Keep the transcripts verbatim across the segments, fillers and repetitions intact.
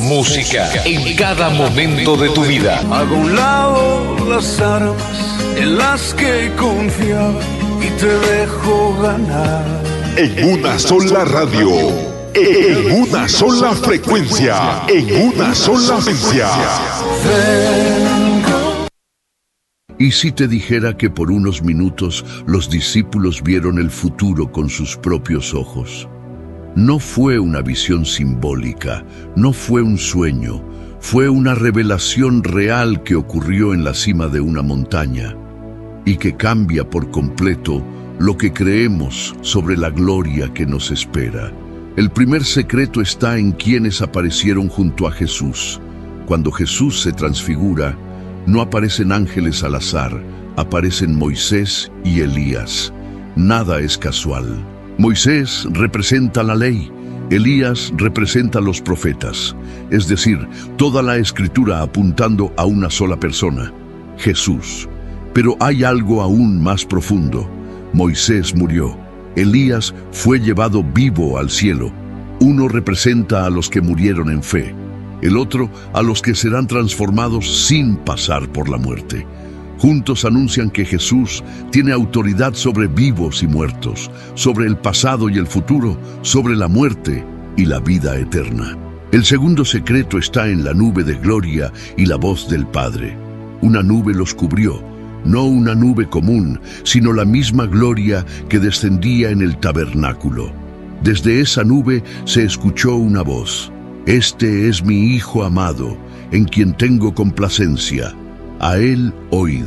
Música en cada momento de tu vida. Hago a un lado las armas en las que confiaba y te dejo ganar. En una sola radio, en una sola frecuencia, en una sola frecuencia. ¿Y si te dijera que por unos minutos los discípulos vieron el futuro con sus propios ojos? No fue una visión simbólica, no fue un sueño, fue una revelación real que ocurrió en la cima de una montaña y que cambia por completo lo que creemos sobre la gloria que nos espera. El primer secreto está en quienes aparecieron junto a Jesús. Cuando Jesús se transfigura, no aparecen ángeles al azar, aparecen Moisés y Elías. Nada es casual. Moisés representa la ley, Elías representa los profetas, es decir, toda la escritura apuntando a una sola persona, Jesús. Pero hay algo aún más profundo. Moisés murió, Elías fue llevado vivo al cielo. Uno representa a los que murieron en fe, el otro a los que serán transformados sin pasar por la muerte. Juntos anuncian que Jesús tiene autoridad sobre vivos y muertos, sobre el pasado y el futuro, sobre la muerte y la vida eterna. El segundo secreto está en la nube de gloria y la voz del Padre. Una nube los cubrió, no una nube común, sino la misma gloria que descendía en el tabernáculo. Desde esa nube se escuchó una voz: «Este es mi Hijo amado, en quien tengo complacencia. A él oíd».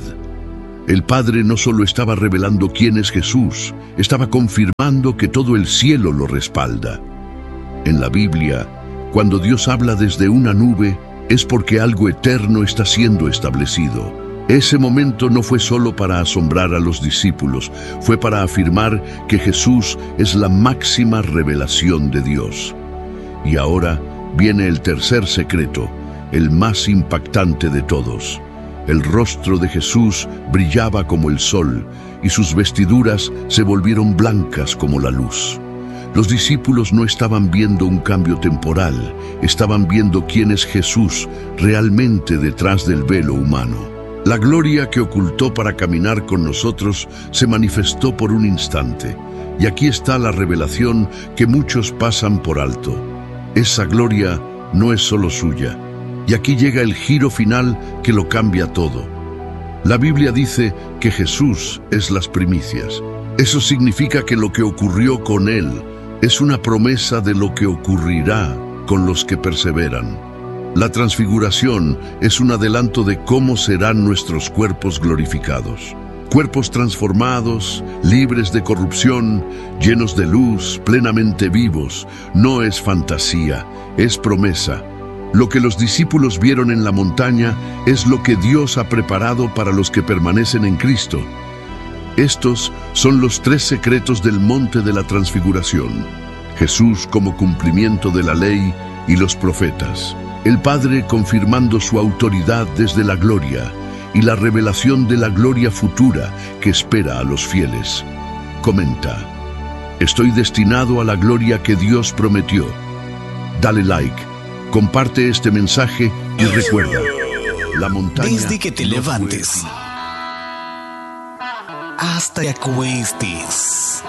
El Padre no solo estaba revelando quién es Jesús, estaba confirmando que todo el cielo lo respalda. En la Biblia, cuando Dios habla desde una nube, es porque algo eterno está siendo establecido. Ese momento no fue solo para asombrar a los discípulos, fue para afirmar que Jesús es la máxima revelación de Dios. Y ahora viene el tercer secreto, el más impactante de todos. El rostro de Jesús brillaba como el sol y sus vestiduras se volvieron blancas como la luz. Los discípulos no estaban viendo un cambio temporal, estaban viendo quién es Jesús realmente detrás del velo humano. La gloria que ocultó para caminar con nosotros se manifestó por un instante, y aquí está la revelación que muchos pasan por alto. Esa gloria no es solo suya. Y aquí llega el giro final que lo cambia todo. La Biblia dice que Jesús es las primicias. Eso significa que lo que ocurrió con Él es una promesa de lo que ocurrirá con los que perseveran. La transfiguración es un adelanto de cómo serán nuestros cuerpos glorificados. Cuerpos transformados, libres de corrupción, llenos de luz, plenamente vivos. No es fantasía, es promesa. Lo que los discípulos vieron en la montaña es lo que Dios ha preparado para los que permanecen en Cristo. Estos son los tres secretos del monte de la transfiguración. Jesús como cumplimiento de la ley y los profetas. El Padre confirmando su autoridad desde la gloria y la revelación de la gloria futura que espera a los fieles. Comenta: estoy destinado a la gloria que Dios prometió. Dale like. Comparte este mensaje y recuerda, la montaña... Desde que te levantes hasta que acuestes,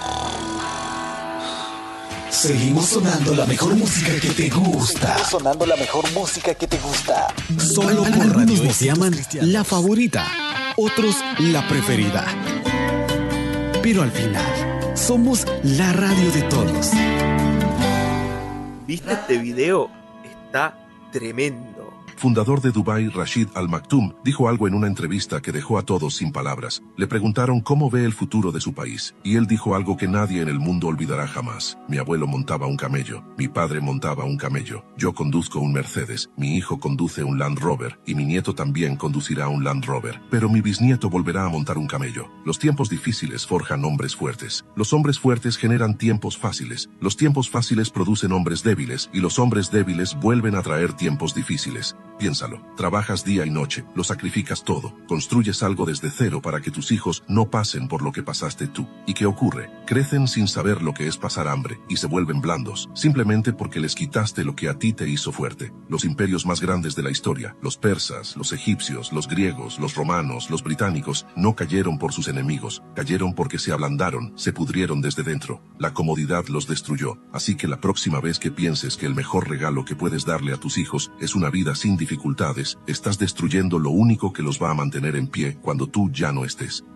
seguimos sonando la mejor música que te gusta. Sonando la mejor música que te gusta. Solo por radio nos llaman la favorita, otros la preferida. Pero al final, somos la radio de todos. ¿Viste este video? Está tremendo. Fundador de Dubái, Rashid Al Maktoum, dijo algo en una entrevista que dejó a todos sin palabras. Le preguntaron cómo ve el futuro de su país, y él dijo algo que nadie en el mundo olvidará jamás. Mi abuelo montaba un camello, mi padre montaba un camello, yo conduzco un Mercedes, mi hijo conduce un Land Rover, y mi nieto también conducirá un Land Rover, pero mi bisnieto volverá a montar un camello. Los tiempos difíciles forjan hombres fuertes. Los hombres fuertes generan tiempos fáciles. Los tiempos fáciles producen hombres débiles, y los hombres débiles vuelven a traer tiempos difíciles. Piénsalo, trabajas día y noche, lo sacrificas todo, construyes algo desde cero para que tus hijos no pasen por lo que pasaste tú. ¿Y qué ocurre? Crecen sin saber lo que es pasar hambre, y se vuelven blandos, simplemente porque les quitaste lo que a ti te hizo fuerte. Los imperios más grandes de la historia, los persas, los egipcios, los griegos, los romanos, los británicos, no cayeron por sus enemigos, cayeron porque se ablandaron, se pudrieron desde dentro. La comodidad los destruyó, así que la próxima vez que pienses que el mejor regalo que puedes darle a tus hijos es una vida sin dificultades, estás destruyendo lo único que los va a mantener en pie cuando tú ya no estés.